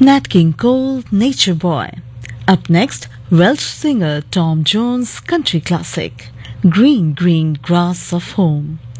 Nat King Cole, Nature Boy. Up next, Welsh singer Tom Jones' country classic, Green Green Grass of Home.